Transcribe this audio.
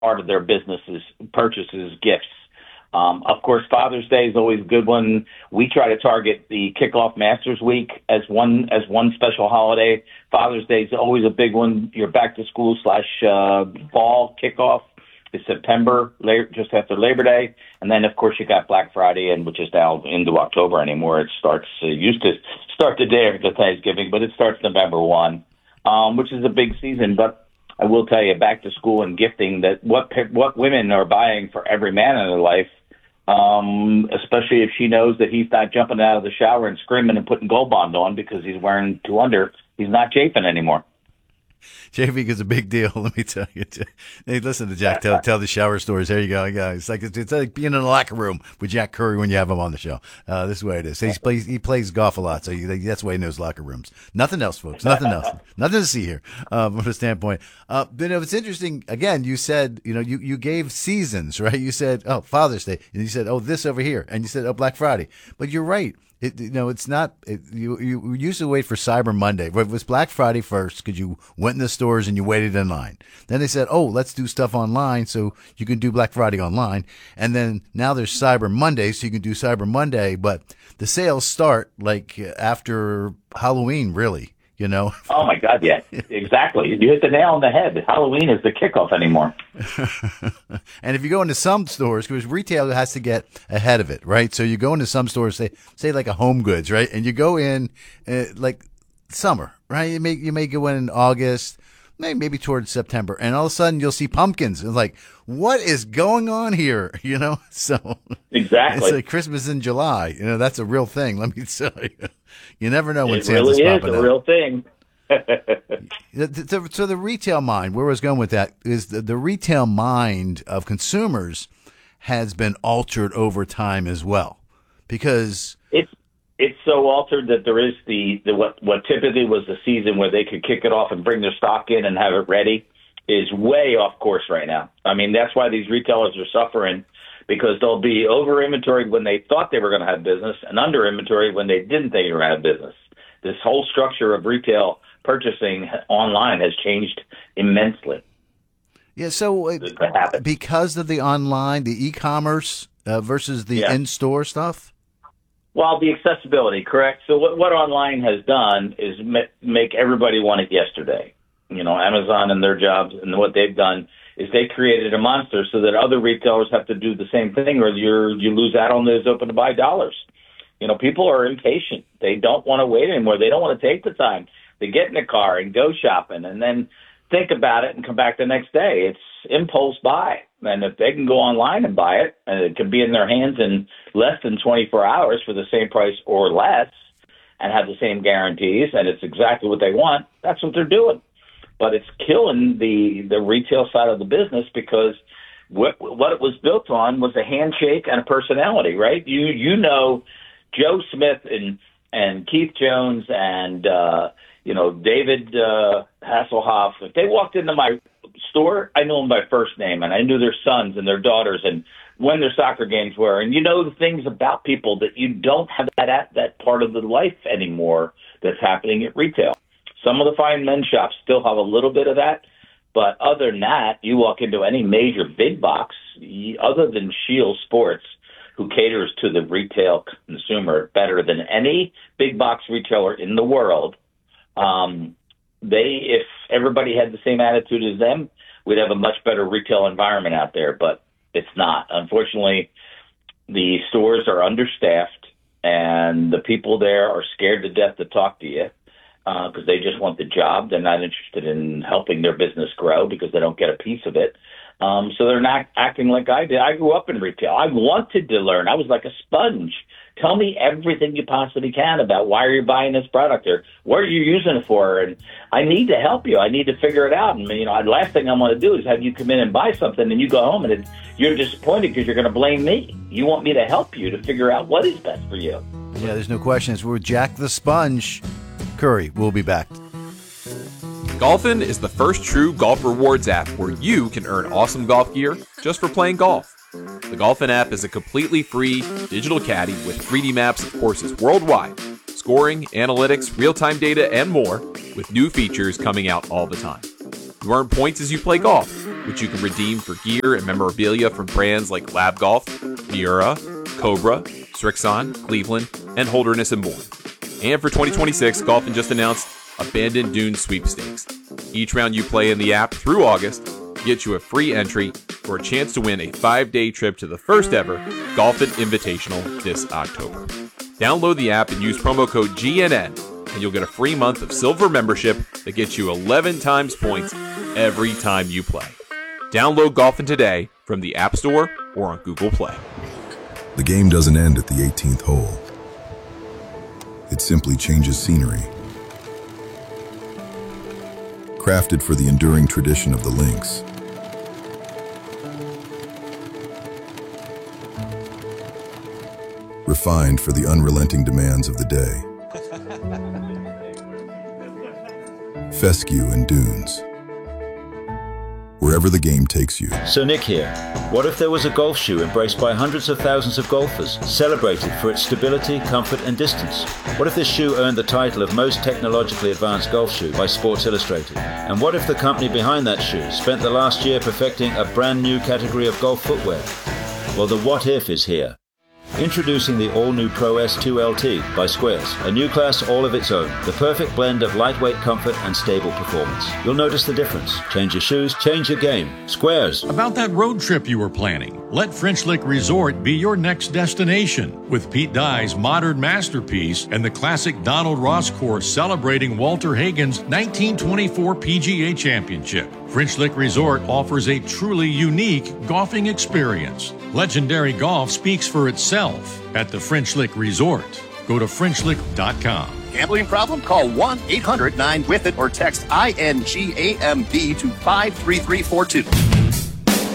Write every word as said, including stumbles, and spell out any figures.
part of their businesses purchases gifts. Um, of course, Father's Day is always a good one. We try to target the kickoff Masters Week as one as one special holiday. Father's Day is always a big one. Your back to school slash uh, fall kickoff is September, just after Labor Day, and then of course you got Black Friday, and which is now into October anymore. It starts uh, used to start the day after Thanksgiving, but it starts November first, um, which is a big season. But I will tell you, back to school and gifting, that what what women are buying for every man in their life. Um, especially if she knows that he's not jumping out of the shower and screaming and putting Gold Bond on because he's wearing two under. He's not chafing anymore. Chafing is a big deal, let me tell you. Hey, listen to Jack tell, tell the shower stories. There you go. Yeah, it's like it's, it's like being in a locker room with Jack Curry when you have him on the show. Uh, this is the way it is. He plays he plays golf a lot, so he, that's why he knows locker rooms. Nothing else, folks. Nothing else. Nothing to see here uh, from a standpoint. Uh, but you know, it's interesting. Again, you said you know you, you gave seasons, right? You said oh Father's Day, and you said oh this over here, and you said oh Black Friday. But you're right. It, you know, it's not. It, you you used to wait for Cyber Monday. It was Black Friday first because you went in the stores and you waited in line. Then they said, "Oh, let's do stuff online, so you can do Black Friday online." And then now there's Cyber Monday, so you can do Cyber Monday. But the sales start like after Halloween, really. You know? Oh my God, yeah, exactly. You hit the nail on the head. Halloween is the kickoff anymore. And if you go into some stores, because retail has to get ahead of it, right? So you go into some stores, say, say like a Home Goods, right? And you go in uh, like summer, right? You may you may go in in August, maybe maybe towards September, and all of a sudden you'll see pumpkins. It's like, what is going on here? You know? So exactly, it's like Christmas in July. You know, that's a real thing. Let me tell you. You never know when it Santa's really popping is a out. real thing. So the retail mind, where I was going with that, is the, the retail mind of consumers has been altered over time as well, because it's it's so altered that there is the, the what what typically was the season where they could kick it off and bring their stock in and have it ready is way off course right now. I mean, that's why these retailers are suffering, because they'll be over inventoried when they thought they were going to have business and under inventoried when they didn't think they were going to have business. This whole structure of retail purchasing online has changed immensely. Yeah, so uh, because of the online, the e-commerce uh, versus the yeah. in-store stuff? Well, the accessibility, correct. So what, what online has done is ma- make everybody want it yesterday. You know, Amazon and their jobs and what they've done is they created a monster so that other retailers have to do the same thing, or you're, you lose out on those open to buy dollars. You know, people are impatient. They don't want to wait anymore. They don't want to take the time. They get in the car and go shopping and then think about it and come back the next day. It's impulse buy. And if they can go online and buy it, and it can be in their hands in less than twenty-four hours for the same price or less and have the same guarantees, and it's exactly what they want, that's what they're doing. But it's killing the, the retail side of the business, because what, what it was built on was a handshake and a personality, right? You you know Joe Smith and, and Keith Jones and, uh, you know, David uh, Hasselhoff. If they walked into my store, I knew them by first name, and I knew their sons and their daughters and when their soccer games were. And you know the things about people that you don't have that that part of the life anymore that's happening at retail. Some of the fine men's shops still have a little bit of that, but other than that, you walk into any major big box, other than Shield Sports, who caters to the retail consumer better than any big box retailer in the world. Um, they, if everybody had the same attitude as them, we'd have a much better retail environment out there, but it's not. Unfortunately, the stores are understaffed, and the people there are scared to death to talk to you because uh, they just want the job. They're not interested in helping their business grow because they don't get a piece of it. Um, so they're not acting like I did. I grew up in retail. I wanted to learn. I was like a sponge. Tell me everything you possibly can about why are you buying this product, or what are you using it for? And I need to help you. I need to figure it out. And, you know, the last thing I want to do is have you come in and buy something and you go home and it, you're disappointed because you're going to blame me. You want me to help you to figure out what is best for you. Yeah, there's no question. It's we're Jack the Sponge Curry. We'll be back. Golfin is the first true golf rewards app where you can earn awesome golf gear just for playing golf. The Golfin app is a completely free digital caddy with three D maps of courses worldwide, scoring, analytics, real-time data, and more, with new features coming out all the time. You earn points as you play golf, which you can redeem for gear and memorabilia from brands like Lab Golf, Miura, Cobra, Strixon, Cleveland, and Holderness and more. And for twenty twenty-six, Golfin just announced Abandoned Dunes Sweepstakes. Each round you play in the app through August gets you a free entry for a chance to win a five-day trip to the first ever Golfin Invitational this October. Download the app and use promo code G N N, and you'll get a free month of silver membership that gets you eleven times points every time you play. Download Golfin today from the App Store or on Google Play. The game doesn't end at the eighteenth hole. It simply changes scenery. Crafted for the enduring tradition of the links. Refined for the unrelenting demands of the day. Fescue and Dunes. Wherever the game takes you. So Nick here. What if there was a golf shoe embraced by hundreds of thousands of golfers, celebrated for its stability, comfort and distance? What if this shoe earned the title of most technologically advanced golf shoe by Sports Illustrated? And what if the company behind that shoe spent the last year perfecting a brand new category of golf footwear? Well, the what if is here. Introducing the all-new Pro S two L T by Squares, a new class all of its own, the perfect blend of lightweight comfort and stable performance. You'll notice the difference. Change your shoes, change your game. Squares. About that road trip you were planning, let French Lick Resort be your next destination. With Pete Dye's modern masterpiece and the classic Donald Ross course celebrating Walter Hagen's nineteen twenty-four P G A Championship. French Lick Resort offers a truly unique golfing experience. Legendary golf speaks for itself at the French Lick Resort. Go to French Lick dot com. Gambling problem? Call one eight hundred nine with it or text I N G A M B to five three three four two.